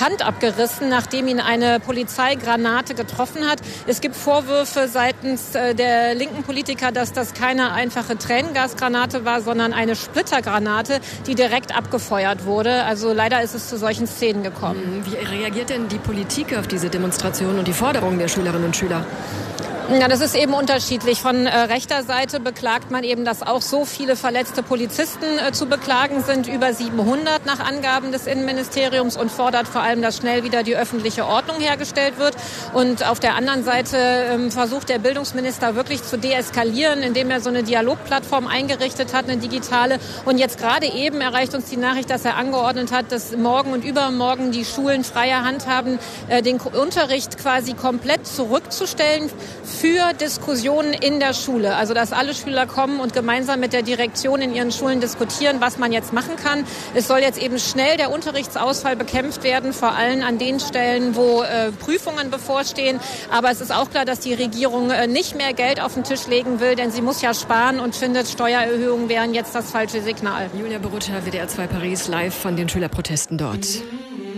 Hand abgerissen, nachdem ihn eine Polizeigranate getroffen hat. Es gibt Vorwürfe seitens der linken Politiker, dass das keine einfache Tränengasgranate war, sondern eine Splittergranate, die direkt abgefeuert wurde. Also leider ist es zu solchen Szenen gekommen. Wie reagiert denn die Politik auf diese Demonstration und die Forderungen der Schülerinnen und Schüler? Ja, das ist eben unterschiedlich. Von rechter Seite beklagt man eben, dass auch so viele verletzte Polizisten zu beklagen sind, über 700 nach Angaben des Innenministeriums, und fordert vor allem, dass schnell wieder die öffentliche Ordnung hergestellt wird. Und auf der anderen Seite versucht der Bildungsminister wirklich zu deeskalieren, indem er so eine Dialogplattform eingerichtet hat, eine digitale. Und jetzt gerade eben erreicht uns die Nachricht, dass er angeordnet hat, dass morgen und übermorgen die Schulen freie Hand haben, den Unterricht quasi komplett zurückzustellen für Diskussionen in der Schule. Also dass alle Schüler kommen und gemeinsam mit der Direktion in ihren Schulen diskutieren, was man jetzt machen kann. Es soll jetzt eben schnell der Unterrichtsausfall bekämpft werden, vor allem an den Stellen, wo Prüfungen bevorstehen. Aber es ist auch klar, dass die Regierung nicht mehr Geld auf den Tisch legen will, denn sie muss ja sparen und findet, Steuererhöhungen wären jetzt das falsche Signal. Julia Borutta, WDR 2 Paris, live von den Schülerprotesten dort.